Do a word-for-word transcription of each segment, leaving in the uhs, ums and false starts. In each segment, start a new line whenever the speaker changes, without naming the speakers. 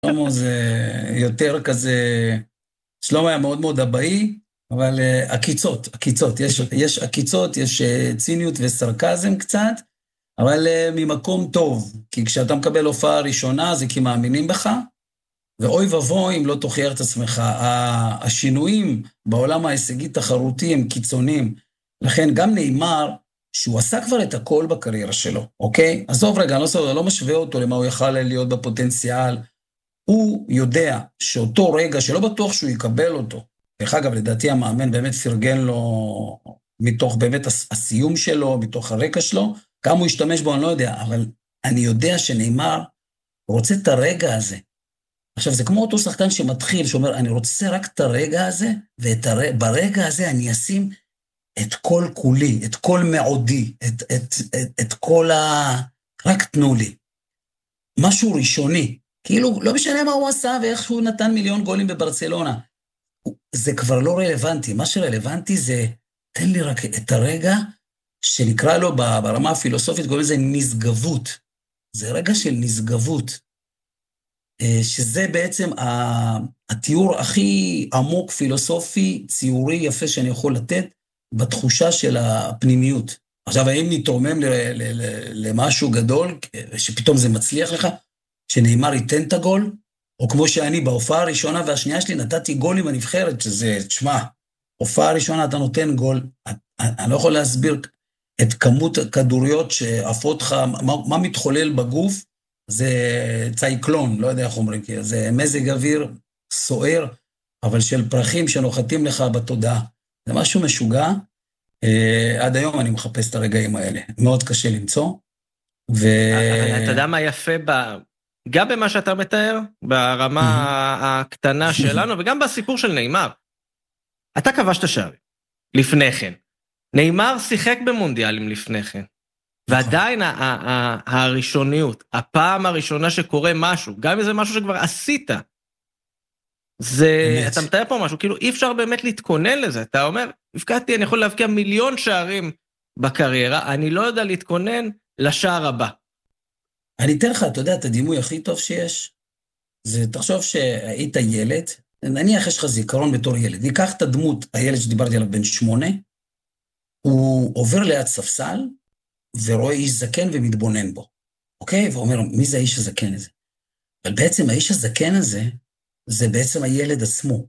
שלמה זה יותר כזה, שלמה היה מאוד מאוד אבאי, אבל uh, עקיצות, עקיצות, יש, יש עקיצות, יש uh, ציניות וסרקזם קצת, אבל uh, ממקום טוב, כי כשאתה מקבל הופעה ראשונה זה כי מאמינים בך, ואוי ובוי אם לא תוכיח את עצמך. ה- השינויים בעולם ההישגי תחרותי הם קיצוניים, לכן גם נאמר שהוא עשה כבר את הכל בקריירה שלו, אוקיי? עזוב רגע, אני לא, לא משווה אותו למה הוא יכל להיות בפוטנציאל, הוא יודע שאותו רגע, שלא בטוח שהוא יקבל אותו, דרך אגב, לדעתי המאמן באמת פרגן לו מתוך באמת הסיום שלו, מתוך הרקע שלו, כמה הוא השתמש בו, אני לא יודע, אבל אני יודע שנאמר, הוא רוצה את הרגע הזה. עכשיו, זה כמו אותו שחקן שמתחיל, שאומר, אני רוצה רק את הרגע הזה, וברגע הזה אני אשים את כל כולי, את כל מעודי, את, את, את, את כל ה... רק תנו לי. משהו ראשוני. כאילו, לא משנה מה הוא עשה ואיך שהוא נתן מיליון גולים בברצלונה. זה כבר לא רלוונטי. מה שרלוונטי זה, תן לי רק את הרגע שנקרא לו ברמה הפילוסופית, קוראים לזה נשגבות. זה רגע של נשגבות. שזה בעצם התיאור הכי עמוק, פילוסופי, ציורי, יפה שאני יכול לתת, בתחושה של הפנימיות. עכשיו, האם נתרומם למשהו גדול, שפתאום זה מצליח לך, שנאמר ייתן את הגול, או כמו שאני בהופעה הראשונה והשנייה שלי נתתי גול עם הנבחרת, שזה, תשמע, הופעה הראשונה אתה נותן גול, אני לא יכול להסביר את כמות הכדוריות שעפות לך, מה, מה מתחולל בגוף, זה צייקלון, לא יודע איך אומרים, זה מזג אוויר סוער, אבל של פרחים שנוחתים לך בתודעה. זה משהו משוגע, עד היום אני מחפש את הרגעים האלה, מאוד קשה למצוא. ו...
אבל אתה יודע מה יפה ב... גם במה שאתה מתאר, ברמה הקטנה שלנו, וגם בסיפור של נאמר. אתה כבשת שערים, לפני כן. נאמר שיחק במונדיאלים לפני כן. ועדיין הראשוניות, הפעם הראשונה שקורה משהו, גם אם זה משהו שכבר עשית, זה, אתה מתאר פה משהו, כאילו אי אפשר באמת להתכונן לזה, אתה אומר, הפקעתי, אני יכול להבקיע מיליון שערים בקריירה, אני לא יודע להתכונן לשער הבא.
אני אתן לך, אתה יודע, את הדימוי הכי טוב שיש, זה תחשוב שהיית ילד, נניח יש לך זיכרון בתור ילד, ניקח את הדמות, הילד שדיברתי עליו בן שמונה, הוא עובר ליד ספסל, ורואה איש זקן ומתבונן בו, אוקיי? ואומר, מי זה האיש הזקן הזה? אבל בעצם האיש הזקן הזה, זה בעצם הילד עצמו.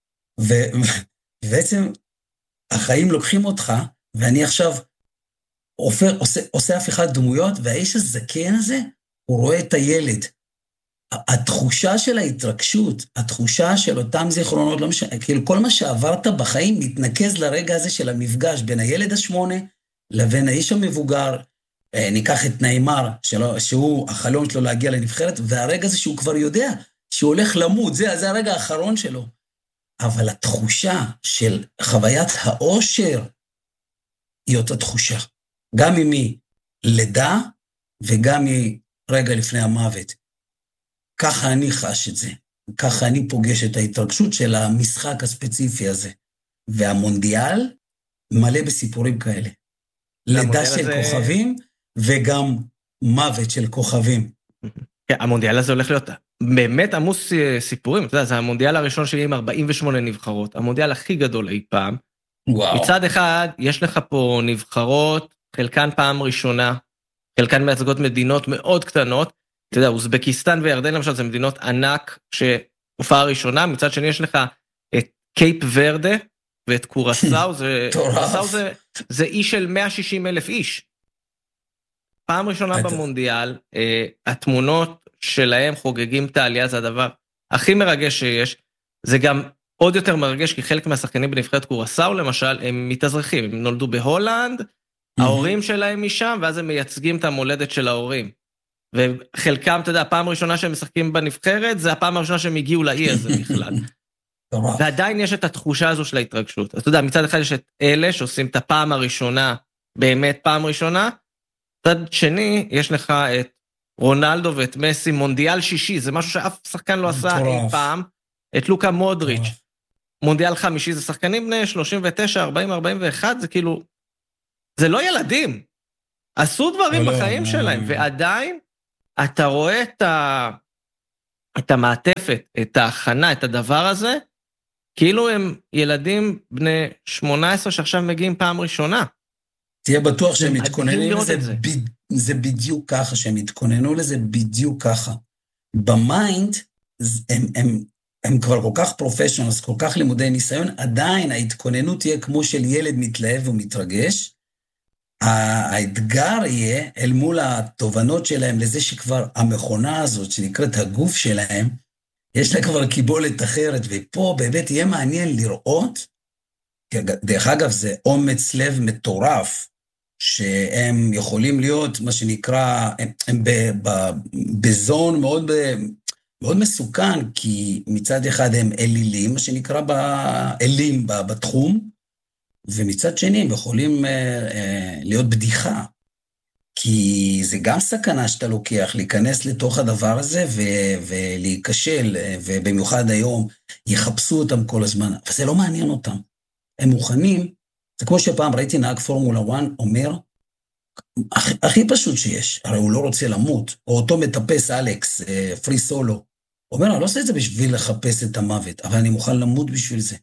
ובעצם החיים לוקחים אותך, ואני עכשיו עופר, עושה, עושה אף אחד דמויות, והאיש הזקן הזה, הוא רואה את הילד. התחושה של ההתרגשות, התחושה של אותם זיכרונות, לא משנה, כאילו כל מה שעברת בחיים מתנקז לרגע הזה של המפגש בין הילד השמונה, לבין האיש המבוגר, ניקח את נאמר, שלו, שהוא החלום שלו להגיע לנבחרת, והרגע הזה שהוא כבר יודע, שהוא הולך למות, זה, זה הרגע האחרון שלו. אבל התחושה של חוויית האושר, היא אותה תחושה. גם אם היא לידה, וגם היא רגע לפני המוות. ככה אני חש את זה. ככה אני פוגש את ההתרגשות של המשחק הספציפי הזה. והמונדיאל מלא בסיפורים כאלה. לידה של הזה... כוכבים, וגם מוות של כוכבים.
כן, המונדיאל הזה הולך להיות באמת עמוס סיפורים. אתה יודע, זה המונדיאל הראשון שיהיה עם ארבעים ושמונה נבחרות. המונדיאל הכי גדול אי פעם. וואו. מצד אחד, יש לך פה נבחרות, חלקן פעם ראשונה, חלקן מייצגות מדינות מאוד קטנות. אתה יודע, אוזבקיסטן וירדן למשל, זה מדינות ענק שהופעה ראשונה. מצד שני, יש לך את קייפ ורדה, ואת קורסאו, זה, קורסאו זה, זה איש של מאה ושישים אלף איש. פעם ראשונה במונדיאל, אה, התמונות שלהם חוגגים את העלייה, זה הדבר הכי מרגש שיש. זה גם עוד יותר מרגש, כי חלק מהשחקנים בנבחרת קורסאו, למשל, הם מתאזרחים, הם נולדו בהולנד, ההורים שלהם משם, ואז הם מייצגים את המולדת של ההורים. וחלקם, אתה יודע, הפעם הראשונה שהם משחקים בנבחרת, זה הפעם הראשונה שהם הגיעו לאי הזה בכלל. ועדיין יש את התחושה הזו של ההתרגשות. אתה יודע, מצד אחד יש את אלה שעושים את הפעם הראשונה, באמת פעם ראשונה, מצד שני, יש לך את רונלדו ואת מסי, מונדיאל שישי, זה משהו שאף שחקן לא עשה אי פעם, את לוקה מודריץ', מונדיאל חמישי, זה שחקנים בני שלושים ותשע, ארבעים, ארבעים ואחת, זה כאילו, זה לא ילדים, עשו דברים בחיים שלהם, ועדיין, אתה רואה את את המעטפת, את ההכנה, את הדבר הזה, כאילו הם ילדים בני שמונה עשרה שעכשיו מגיעים פעם ראשונה.
תהיה בטוח שהם מתכוננים לזה,
זה.
ב, זה בדיוק ככה, שהם התכוננו לזה בדיוק ככה. במיינד, הם, הם, הם כבר כל כך פרופשיונלס, כל כך לימודי ניסיון, עדיין ההתכוננות תהיה כמו של ילד מתלהב ומתרגש, האתגר יהיה אל מול התובנות שלהם לזה שכבר המכונה הזאת שנקראת הגוף שלהם, יש לה כבר קיבולת אחרת, ופה באמת יהיה מעניין לראות, דרך אגב זה אומץ לב מטורף, שהם יכולים להיות מה שנקרא, הם, הם ב, ב, בזון מאוד, ב, מאוד מסוכן, כי מצד אחד הם אלילים, מה שנקרא אלים בתחום, ומצד שני הם יכולים אה, אה, להיות בדיחה, כי זה גם סכנה שאתה לוקח, להיכנס לתוך הדבר הזה ו- ולהיכשל, ובמיוחד היום יחפשו אותם כל הזמן, אבל זה לא מעניין אותם. הם מוכנים, זה כמו שפעם ראיתי נהג פורמולה אחת אומר, הכי, הכי פשוט שיש, הרי הוא לא רוצה למות, או אותו מטפס אלכס, אה, פרי סולו, הוא אומר, אני לא עושה את זה בשביל לחפש את המוות, אבל אני מוכן למות בשביל זה.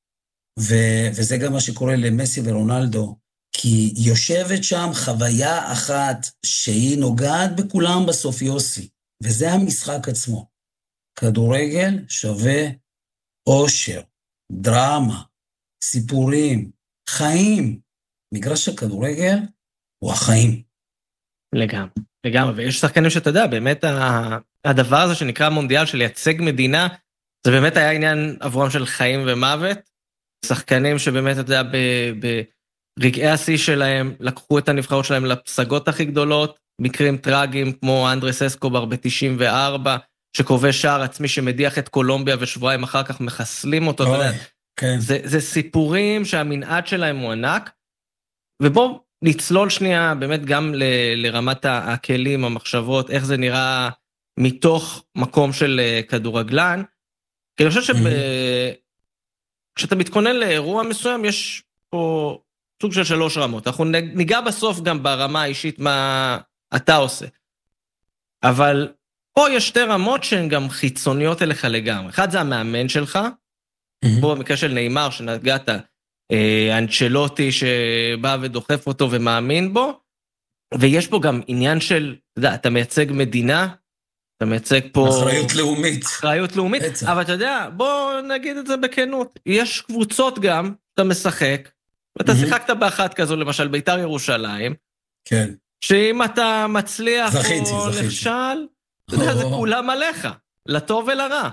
ו- וזה גם מה שקורה למסי ורונלדו, כי יושבת שם חוויה אחת שהיא נוגעת בכולם בסוף יוסי, וזה המשחק עצמו. כדורגל שווה אושר, דרמה, סיפורים, חיים. מגרש הכדורגל הוא החיים.
לגמרי, לגמרי, ויש שחקנים שאתה יודע, באמת הדבר הזה שנקרא מונדיאל של לייצג מדינה, זה באמת היה עניין עבורם של חיים ומוות, שחקנים שבאמת, אתה יודע, ברגעי השיא שלהם, לקחו את הנבחרות שלהם לפסגות הכי גדולות, מקרים טרגיים כמו אנדרס אסקובר ב-תשעים וארבע, שקובע שער עצמי שמדיח את קולומביה, ושבועיים אחר כך מחסלים אותו, אתה יודע,
כן.
זה, זה סיפורים שהמנעד שלהם הוא ענק, ובוא נצלול שנייה באמת גם ל, לרמת הכלים, המחשבות, איך זה נראה מתוך מקום של כדורגלן, כי אני חושב שב... Mm-hmm. כשאתה מתכונן לאירוע מסוים, יש פה סוג של שלוש רמות. אנחנו ניגע בסוף גם ברמה האישית מה אתה עושה. אבל פה יש שתי רמות שהן גם חיצוניות אליך לגמרי. אחד זה המאמן שלך, mm-hmm. פה במקרה של ניימר שנגעת, אה, אנצ'לוטי שבא ודוחף אותו ומאמין בו, ויש פה גם עניין של, אתה יודע, אתה מייצג מדינה, אתה מייצג פה...
אחריות לאומית.
אחריות לאומית, בצע. אבל אתה יודע, בוא נגיד את זה בכנות, יש קבוצות גם, אתה משחק, ואתה mm-hmm. שיחקת באחת כזו, למשל ביתר ירושלים,
כן.
שאם אתה מצליח
זכיתי,
או
זכיתי.
נכשל, אתה יודע, זה כולם עליך, לטוב ולרע.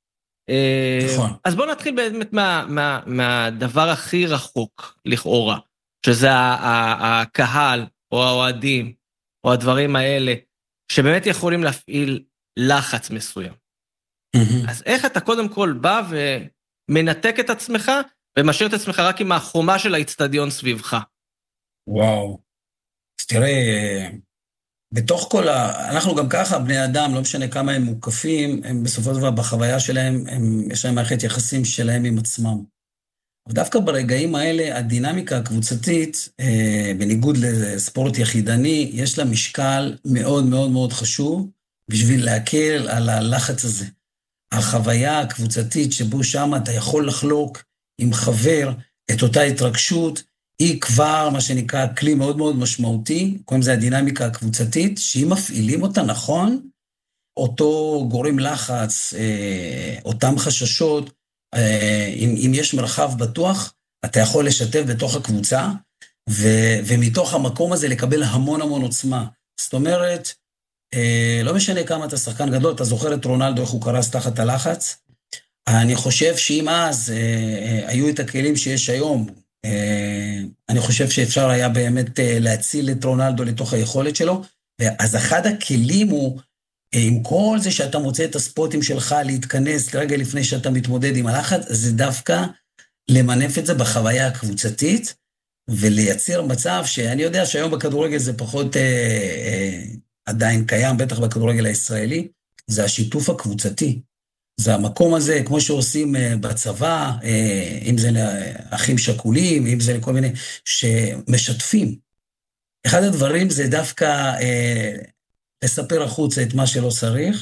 נכון.
אז בוא נתחיל באמת מה, מה, מהדבר הכי רחוק, לכאורה, שזה הקהל, או האוהדים, או הדברים האלה, שבאמת יכולים להפעיל לחץ מסוים. Mm-hmm. אז איך אתה קודם כל בא ומנתק את עצמך, ומשאיר את עצמך רק עם החומה של האצטדיון סביבך?
וואו. אז תראה, בתוך כל ה... אנחנו גם ככה, בני אדם, לא משנה כמה הם מוקפים, הם בסופו של דבר בחוויה שלהם, הם, יש להם מערכת יחסים שלהם עם עצמם. ודווקא ברגעים האלה, הדינמיקה הקבוצתית, אה, בניגוד לספורט יחידני, יש לה משקל מאוד מאוד מאוד חשוב, בשביל להקל על הלחץ הזה. החוויה הקבוצתית שבו שם אתה יכול לחלוק עם חבר את אותה התרגשות, היא כבר מה שנקרא כלי מאוד מאוד משמעותי, קוראים זה הדינמיקה הקבוצתית, שאם מפעילים אותה נכון, אותו גורם לחץ, אה, אותם חששות, אם, אם יש מרחב בטוח, אתה יכול לשתף בתוך הקבוצה, ו, ומתוך המקום הזה לקבל המון המון עוצמה. זאת אומרת, לא משנה כמה אתה שחקן גדול, אתה זוכר את רונלדו, איך הוא קרס תחת הלחץ? אני חושב שאם אז היו את הכלים שיש היום, אני חושב שאפשר היה באמת להציל את רונלדו לתוך היכולת שלו, אז אחד הכלים הוא, עם כל זה שאתה מוצא את הספוטים שלך להתכנס לרגע לפני שאתה מתמודד עם הלחץ, זה דווקא למנף את זה בחוויה הקבוצתית, ולייצר מצב שאני יודע שהיום בכדורגל זה פחות אה, אה, עדיין קיים, בטח בכדורגל הישראלי, זה השיתוף הקבוצתי. זה המקום הזה, כמו שעושים אה, בצבא, אה, אם זה לאחים שכולים, אם זה לכל מיני, שמשתפים. אחד הדברים זה דווקא... אה, לספר החוצה את מה שלא צריך,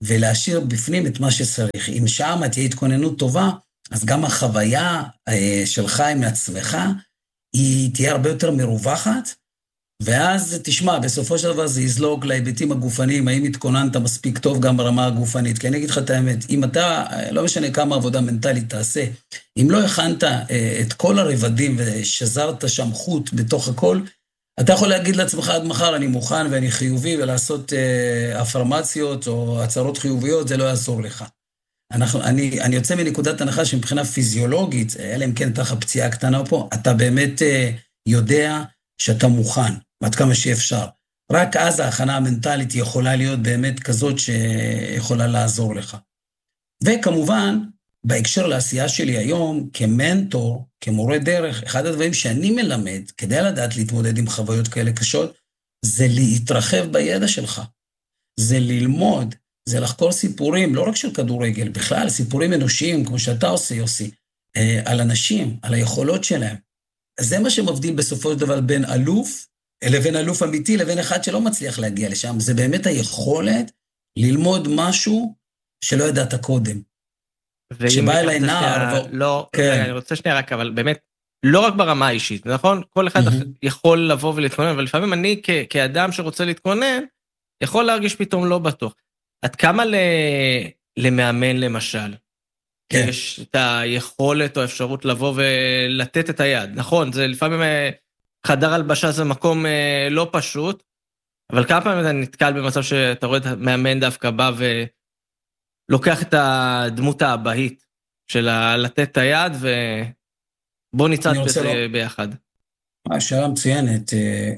ולהשאיר בפנים את מה שצריך. אם שם תהיה התכוננות טובה, אז גם החוויה שלך עם עצמך, היא תהיה הרבה יותר מרווחת, ואז תשמע, בסופו של דבר זה יזלוג להיבטים הגופניים, האם התכוננת מספיק טוב גם ברמה הגופנית, כי אני אגיד לך את האמת, אם אתה, לא משנה כמה עבודה מנטלית תעשה, אם לא הכנת את כל הרבדים ושזרת שם חוט בתוך הכל, אתה יכול להגיד לעצמך עד מחר, אני מוכן ואני חיובי, ולעשות אפרמציות או הצהרות חיוביות, זה לא יעזור לך. אנחנו, אני, אני יוצא מנקודת הנחה שמבחינה פיזיולוגית, אלא אם כן תחת פציעה קטנה פה, אתה באמת יודע שאתה מוכן, עד כמה שאפשר. רק אז ההכנה המנטלית יכולה להיות באמת כזאת שיכולה לעזור לך. וכמובן, בהקשר לעשייה שלי היום, כמנטור, כמורה דרך, אחד הדברים שאני מלמד, כדי לדעת להתמודד עם חוויות כאלה קשות, זה להתרחב בידע שלך. זה ללמוד, זה לחקור סיפורים, לא רק של כדורגל, בכלל סיפורים אנושיים, כמו שאתה עושה, יוסי, על אנשים, על היכולות שלהם. זה מה שמבדיל בסופו של דבר בין אלוף, לבין אלוף אמיתי, לבין אחד שלא מצליח להגיע לשם. זה באמת היכולת ללמוד משהו שלא ידעת קודם. שבא אליי נער...
לא, אני רוצה שנייה רק, אבל באמת, לא רק ברמה האישית, נכון? כל אחד יכול לבוא ולהתכונן, אבל לפעמים אני כאדם שרוצה להתכונן, יכול להרגיש פתאום לא בטוח. עד כמה למאמן למשל? יש את היכולת או האפשרות לבוא ולתת את היד. נכון, זה לפעמים חדר הלבשה זה מקום לא פשוט, אבל כמה פעמים אתה נתקל במצב שאתה רואה את המאמן דווקא בא ולוקח את הדמות האבהית של לתת את היד ובוא ניצד בזה ביחד.
השאלה מצוינת,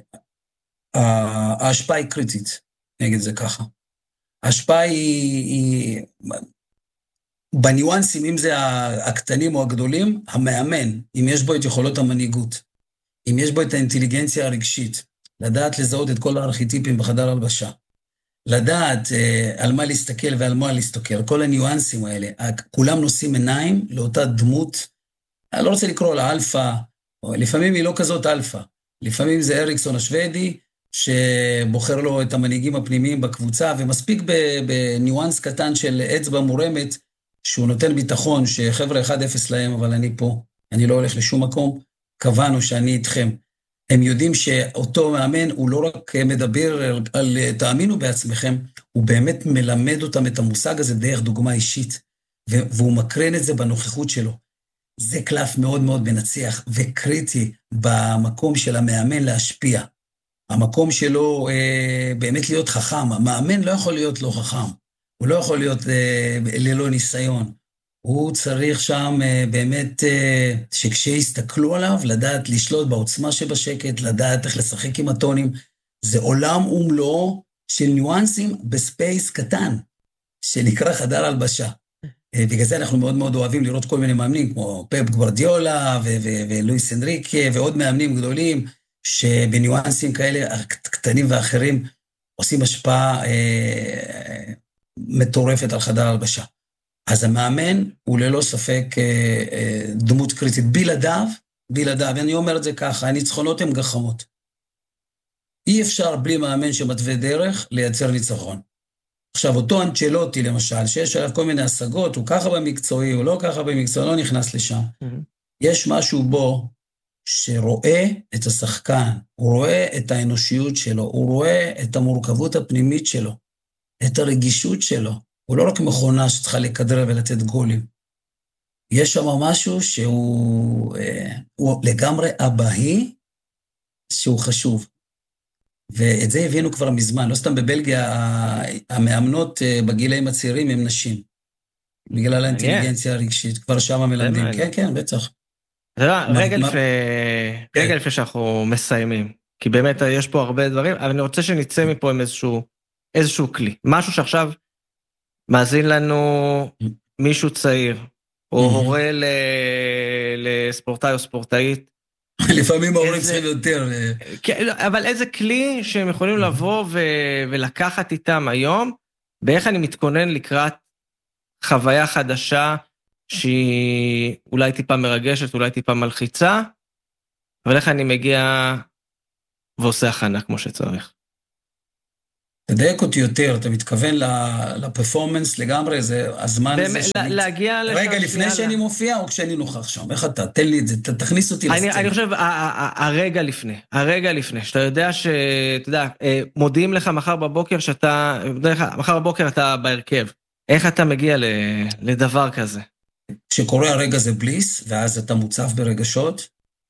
ההשפעה היא קריטית, נגיד זה ככה. ההשפעה היא... בניואנסים, אם זה הקטנים או הגדולים, המאמן, אם יש בו את יכולות המנהיגות, אם יש בו את האינטליגנציה הרגשית, לדעת לזהות את כל הארכיטיפים בחדר הלבשה, לדעת אה, על מה להסתכל ועל מה להסתכל, כל הניואנסים האלה, כולם נושאים עיניים לאותה דמות, אני לא רוצה לקרוא לה אלפא, לפעמים היא לא כזאת אלפא, לפעמים זה אריקסון השוודי, שבוחר לו את המנהיגים הפנימיים בקבוצה, ומספיק בניואנס קטן של אצבע מורמת, שהוא נותן ביטחון שחבר'ה אחד אפס להם, אבל אני פה, אני לא הולך לשום מקום, קבענו שאני איתכם. הם יודעים שאותו מאמן הוא לא רק מדבר על, על תאמינו בעצמכם, הוא באמת מלמד אותם את המושג הזה דרך דוגמה אישית, והוא מקרן את זה בנוכחות שלו. זה קלף מאוד מאוד מנצח וקריטי במקום של המאמן להשפיע. המקום שלו אה, באמת להיות חכם, המאמן לא יכול להיות לא חכם. הוא לא יכול להיות אה, ללא ניסיון. הוא צריך שם אה, באמת, אה, שכשיסתכלו עליו, לדעת לשלוט בעוצמה שבשקט, לדעת איך לשחק עם הטונים. זה עולם ומלואו של ניואנסים בספייס קטן, שנקרא חדר הלבשה. אה, בגלל זה אנחנו מאוד מאוד אוהבים לראות כל מיני מאמנים, כמו פפ גוורדיולה ו- ו- ולואיס אנריקה, ועוד מאמנים גדולים, שבניואנסים כאלה, קטנים ואחרים, עושים השפעה אה, מטורפת על חדר הלבשה. אז המאמן הוא ללא ספק אה, אה, דמות קריטית. בלעדיו, בלעדיו, אני אומר את זה ככה, הניצחונות הם גחמות. אי אפשר בלי מאמן שמתווה דרך לייצר ניצחון. עכשיו, אותו אנצ'לוטי למשל, שיש עליו כל מיני השגות, הוא ככה במקצועי, הוא לא ככה במקצועי, לא נכנס לשם. Mm-hmm. יש משהו בו שרואה את השחקן, הוא רואה את האנושיות שלו, הוא רואה את המורכבות הפנימית שלו, את הרגישות שלו. הוא לא רק מכונה שצריכה לכדרר ולתת גולים. יש שם משהו שהוא הוא לגמרי אבהי, שהוא חשוב. ואת זה הבינו כבר מזמן. לא סתם בבלגיה, המאמנות בגילאים הצעירים הם נשים. בגלל האינטליגנציה הרגשית. כבר שם מלמדים. כן, כן, בטח.
רגע לפני שאנחנו מסיימים, כי באמת יש פה הרבה דברים, אבל אני רוצה שנצא מפה עם איזשהו, איזשהו כלי. משהו שעכשיו מאזין לנו מישהו צעיר, או הורה לספורטאי או ספורטאית.
לפעמים ההורים צריכים יותר.
אבל איזה כלי שהם יכולים לבוא ולקחת איתם היום, ואיך אני מתכונן לקראת חוויה חדשה, שהיא אולי טיפה מרגשת, אולי טיפה מלחיצה, אבל איך אני מגיע ועושה הכנה כמו שצריך.
תדייק אותי יותר, אתה מתכוון לפרפורמנס לגמרי, זה הזמן הזה שאני...
להגיע לשם...
רגע לפני שאני מופיע או כשאני נוכח שם? איך אתה? תן לי את זה, תכניס אותי לסצנה.
אני חושב, הרגע לפני, הרגע לפני, שאתה יודע ש... אתה יודע, מודיעים לך מחר בבוקר שאתה... מחר בבוקר אתה בהרכב. איך אתה מגיע לדבר כזה?
כשקורה הרגע זה בליס, ואז אתה מוצף ברגשות,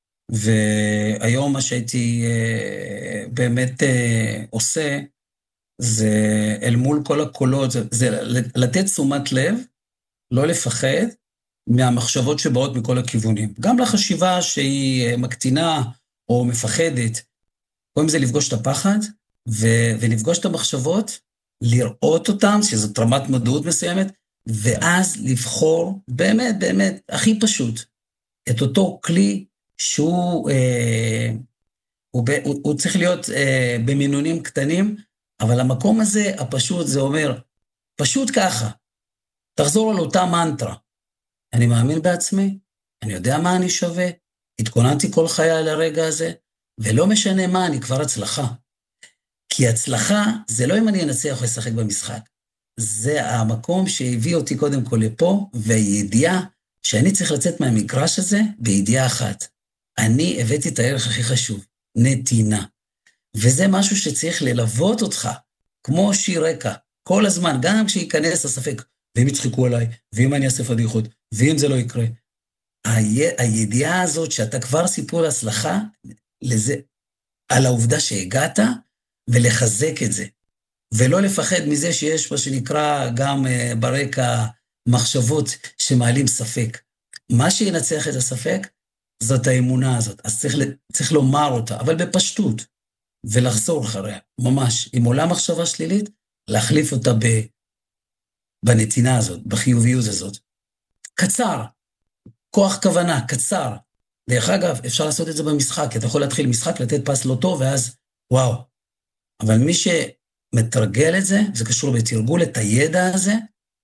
והיום מה שהייתי באמת עושה, זה אל מול כל הקולות, זה, זה לתת תשומת לב, לא לפחד מהמחשבות שבאות מכל הכיוונים. גם לחשיבה שהיא מקטינה או מפחדת, קודם זה לפגוש את הפחד, ו- ולפגוש את המחשבות, לראות אותם, שזו רמת מודעות מסוימת, ואז לבחור, באמת, באמת, הכי פשוט, את אותו כלי שהוא אה, הוא, הוא, הוא צריך להיות אה, במינונים קטנים, אבל המקום הזה, הפשוט, זה אומר, פשוט ככה, תחזור על אותה מנטרה. אני מאמין בעצמי, אני יודע מה אני שווה, התכוננתי כל חיי על הרגע הזה, ולא משנה מה, אני כבר הצלחה. כי הצלחה, זה לא אם אני אנצח או אשחק במשחק. זה המקום שהביא אותי קודם כל לפה, והידיעה שאני צריך לצאת מהמגרש הזה, בידיעה אחת. אני הבאתי את הערך הכי חשוב, נתינה. וזה משהו שצריך ללוות אותך, כמו שיר רקע, כל הזמן, גם כשיכנס הספק, ואם יצחקו עליי, ואם אני אעשה פדיחות, ואם זה לא יקרה. ה- הידיעה הזאת שאתה כבר סיפור להצלחה, לזה, על העובדה שהגעת, ולחזק את זה. ולא לפחד מזה שיש מה שנקרא גם uh, ברקע מחשבות שמעלים ספק. מה שינצח את הספק, זאת האמונה הזאת. אז צריך, צריך לומר אותה, אבל בפשטות. ולחזור אחריה, ממש, עם עולם מחשבה שלילית, להחליף אותה ב, בנתינה הזאת, בחיוביות הזאת. קצר, כוח כוונה, קצר. דרך אגב, אפשר לעשות את זה במשחק, כי אתה יכול להתחיל משחק, לתת פס לא טוב, ואז, וואו. אבל מי שמתרגל את זה, זה קשור בתרגול את הידע הזה,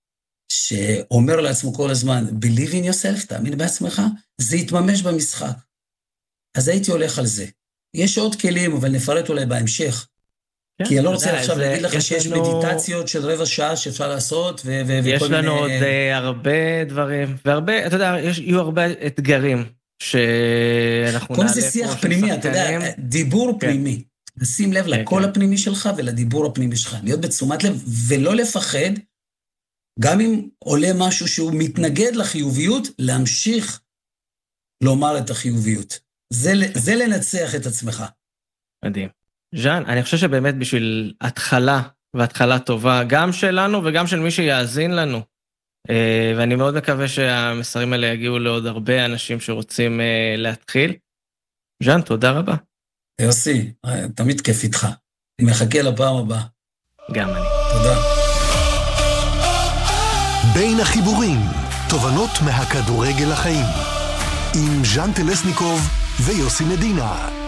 שאומר לעצמו כל הזמן, believe in yourself, תאמין בעצמך, זה יתממש במשחק. אז הייתי הולך על זה. יש עוד כלים, אבל נפרט אולי בהמשך. כן, כי אני לא רוצה עכשיו להגיד לך שיש לנו... מדיטציות של רבע שעה שאפשר לעשות, ו- ו-
יש
וכל
לנו
מיני...
עוד uh, הרבה דברים, והרבה, אתה יודע, יש, יהיו הרבה אתגרים, שאנחנו
כל זה שיח פנימי, אתה יודע, דיבור כן. פנימי. לשים לב כן, לקול כן. הפנימי שלך ולדיבור הפנימי שלך. להיות בתשומת לב ולא לפחד, גם אם עולה משהו שהוא מתנגד לחיוביות, להמשיך לומר את החיוביות. זה, זה לנצח את עצמך.
מדהים. ז'אן, אני חושב שבאמת בשביל התחלה, והתחלה טובה, גם שלנו וגם של מי שיאזין לנו, ואני מאוד מקווה שהמסרים האלה יגיעו לעוד הרבה אנשים שרוצים להתחיל. ז'אן, תודה רבה.
יוסי, תמיד כיף איתך. אני מחכה לפעם הבאה.
גם אני.
תודה.
בין החיבורים, תובנות מהכדורגל לחיים. עם ז'אן טלסניקוב ויוסי מדינה.